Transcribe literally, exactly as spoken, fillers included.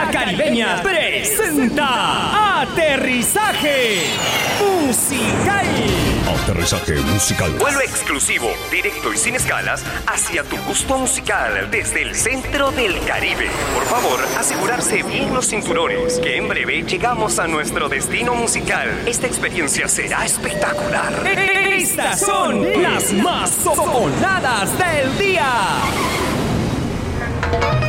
La Caribeña presenta Aterrizaje Musical. Aterrizaje musical. Vuelo exclusivo, directo y sin escalas hacia tu gusto musical desde el centro del Caribe. Por favor, asegurarse bien los cinturones, que en breve llegamos a nuestro destino musical. Esta experiencia será espectacular. Estas son las más sonadas del día.